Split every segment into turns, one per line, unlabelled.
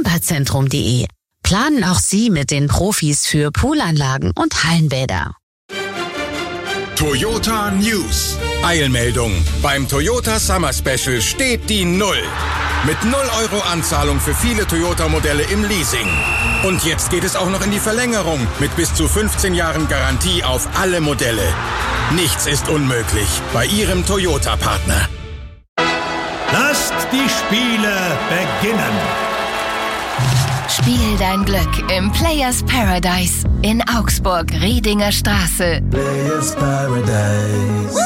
Schwimmbadzentrum.de. Planen auch Sie mit den Profis für Poolanlagen und Hallenbäder.
Toyota News. Eilmeldung. Beim Toyota Summer Special steht die 0. Mit 0 € Anzahlung für viele Toyota-Modelle im Leasing. Und jetzt geht es auch noch in die Verlängerung mit bis zu 15 Jahren Garantie auf alle Modelle. Nichts ist unmöglich bei Ihrem Toyota-Partner.
Lasst die Spiele beginnen.
Spiel dein Glück im Players Paradise in Augsburg, Riedinger Straße.
Players Paradise.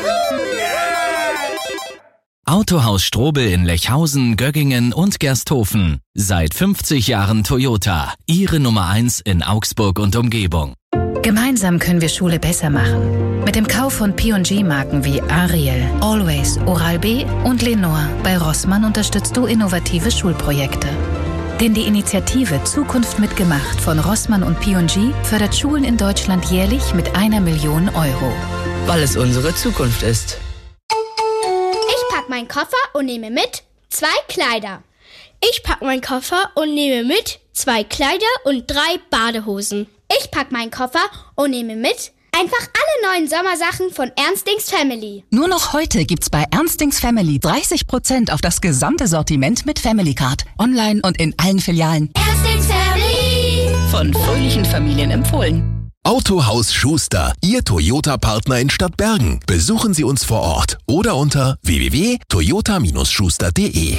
Autohaus Strobel in Lechhausen, Göggingen und Gersthofen. Seit 50 Jahren Toyota. Ihre Nummer 1 in Augsburg und Umgebung.
Gemeinsam können wir Schule besser machen. Mit dem Kauf von P&G-Marken wie Ariel, Always, Oral-B und Lenore bei Rossmann unterstützt du innovative Schulprojekte. Denn die Initiative Zukunft mitgemacht von Rossmann und P&G fördert Schulen in Deutschland jährlich mit 1 Million €.
Weil es unsere Zukunft ist.
Ich pack meinen Koffer und nehme mit 2 Kleider. Ich pack meinen Koffer und nehme mit 2 Kleider und 3 Badehosen. Ich pack meinen Koffer und nehme mit einfach alle neuen Sommersachen von Ernstings Family.
Nur noch heute gibt's bei Ernstings Family 30% auf das gesamte Sortiment mit Family Card. Online und in allen Filialen.
Ernstings Family.
Von fröhlichen Familien empfohlen.
Autohaus Schuster, Ihr Toyota-Partner in Stadtbergen. Besuchen Sie uns vor Ort oder unter www.toyota-schuster.de.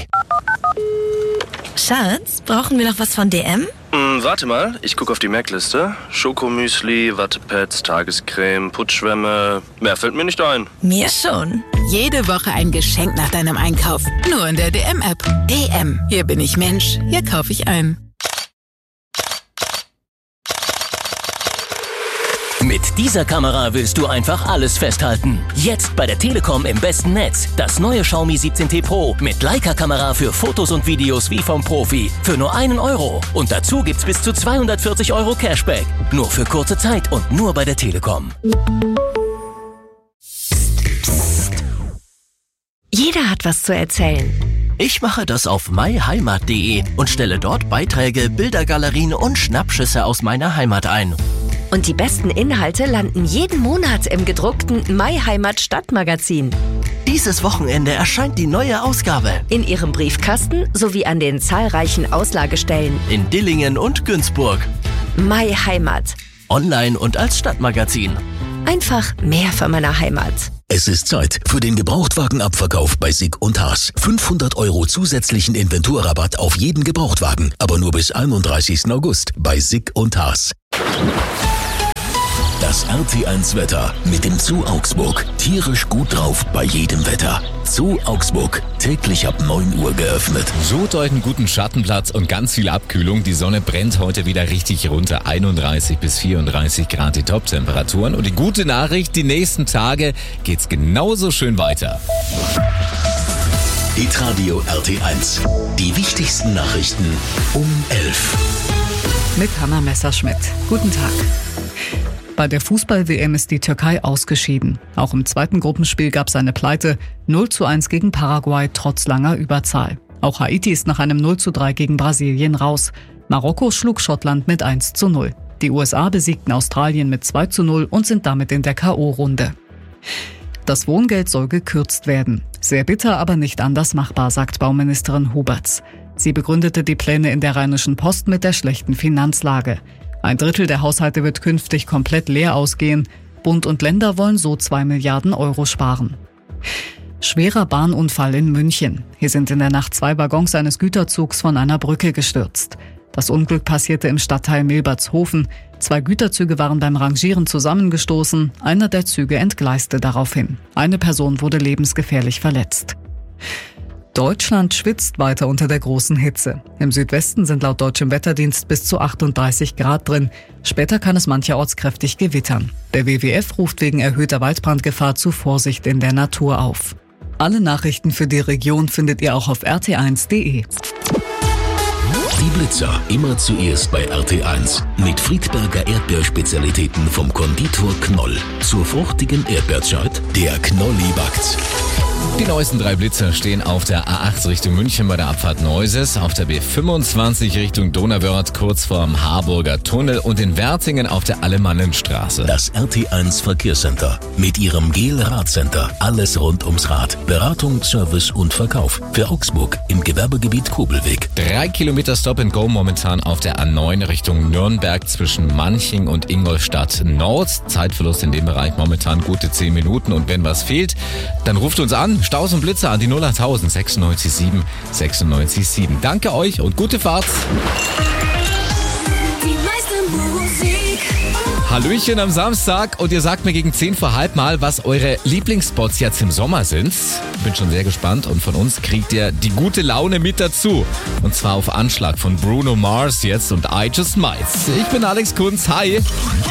Schatz, brauchen wir noch was von DM?
Warte mal, ich gucke auf die Merkliste. Schokomüsli, Wattepads, Tagescreme, Putzschwämme. Mehr fällt mir nicht ein.
Mir schon.
Jede Woche ein Geschenk nach deinem Einkauf. Nur in der DM-App. DM. Hier bin ich Mensch. Hier kaufe ich ein.
Mit dieser Kamera willst du einfach alles festhalten. Jetzt bei der Telekom im besten Netz. Das neue Xiaomi 17T Pro mit Leica-Kamera für Fotos und Videos wie vom Profi. Für nur 1 €. Und dazu gibt's bis zu 240 € Cashback. Nur für kurze Zeit und nur bei der Telekom.
Jeder hat was zu erzählen.
Ich mache das auf myheimat.de und stelle dort Beiträge, Bildergalerien und Schnappschüsse aus meiner Heimat ein.
Und die besten Inhalte landen jeden Monat im gedruckten MyHeimat Stadtmagazin.
Dieses Wochenende erscheint die neue Ausgabe.
In Ihrem Briefkasten sowie an den zahlreichen Auslagestellen.
In Dillingen und Günzburg.
MyHeimat.
Online und als Stadtmagazin.
Einfach mehr von meiner Heimat.
Es ist Zeit für den Gebrauchtwagenabverkauf bei SICK und Haas. 500 € zusätzlichen Inventurrabatt auf jeden Gebrauchtwagen, aber nur bis 31. August bei SICK und Haas. Das RT1 Wetter mit dem Zoo Augsburg. Tierisch gut drauf bei jedem Wetter. Zoo Augsburg. Täglich ab 9 Uhr geöffnet.
So deuten guten Schattenplatz und ganz viel Abkühlung. Die Sonne brennt heute wieder richtig runter. 31 bis 34 Grad die Top-Temperaturen. Und die gute Nachricht, die nächsten Tage geht's genauso schön weiter.
Hitradio RT1. Die wichtigsten Nachrichten um 11.
Mit Hanna Messerschmidt. Guten Tag. Bei der Fußball-WM ist die Türkei ausgeschieden. Auch im zweiten Gruppenspiel gab es eine Pleite. 0:1 gegen Paraguay trotz langer Überzahl. Auch Haiti ist nach einem 0:3 gegen Brasilien raus. Marokko schlug Schottland mit 1:0. Die USA besiegten Australien mit 2:0 und sind damit in der K.O.-Runde. Das Wohngeld soll gekürzt werden. Sehr bitter, aber nicht anders machbar, sagt Bauministerin Huberts. Sie begründete die Pläne in der Rheinischen Post mit der schlechten Finanzlage. 1/3 der Haushalte wird künftig komplett leer ausgehen. Bund und Länder wollen so 2 Milliarden € sparen. Schwerer Bahnunfall in München. Hier sind in der Nacht 2 Waggons eines Güterzugs von einer Brücke gestürzt. Das Unglück passierte im Stadtteil Milbertshofen. 2 Güterzüge waren beim Rangieren zusammengestoßen. Einer der Züge entgleiste daraufhin. Eine Person wurde lebensgefährlich verletzt. Deutschland schwitzt weiter unter der großen Hitze. Im Südwesten sind laut deutschem Wetterdienst bis zu 38 Grad drin. Später kann es mancherorts kräftig gewittern. Der WWF ruft wegen erhöhter Waldbrandgefahr zu Vorsicht in der Natur auf. Alle Nachrichten für die Region findet ihr auch auf rt1.de.
Die Blitzer immer zuerst bei RT1 mit Friedberger Erdbeerspezialitäten vom Konditor Knoll. Zur fruchtigen Erdbeerzeit, der Knolli backt's.
Die neuesten 3 Blitzer stehen auf der A8 Richtung München bei der Abfahrt Neuses, auf der B25 Richtung Donauwörth kurz vorm Harburger Tunnel und in Wertingen auf der Alemannenstraße.
Das RT1 Verkehrscenter mit ihrem GEL-Radcenter. Alles rund ums Rad. Beratung, Service und Verkauf. Für Augsburg im Gewerbegebiet Kobelweg.
3 Kilometer Stop and Go momentan auf der A9 Richtung Nürnberg zwischen Manching und Ingolstadt Nord. Zeitverlust in dem Bereich momentan gute 10 Minuten und wenn was fehlt, dann ruft uns an. Staus und Blitzer an die 08000 96 96 7. Danke euch und gute Fahrt.
Die meiste Musik.
Hallöchen am Samstag und ihr sagt mir gegen 10 vor halb mal, was eure Lieblingsspots jetzt im Sommer sind. Bin schon sehr gespannt und von uns kriegt ihr die gute Laune mit dazu. Und zwar auf Anschlag von Bruno Mars jetzt und I Just Might. Ich bin Alex Kunz, hi.